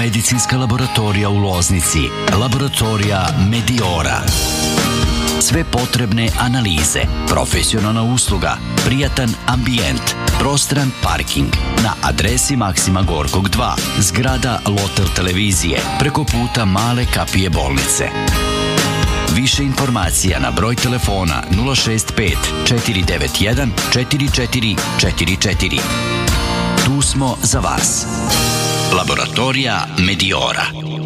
Biomedicinska laboratorija u Loznici, laboratorija Mediora. Sve potrebne analize, profesionalna usluga, prijatan ambijent, prostoran parking na adresi Maksima Gorkog 2, zgrada Lotel televizije, preko puta Male kapije bolnice. Više informacija na broj telefona 065 491 4444. Tu smo za vas. Laboratorija Mediora.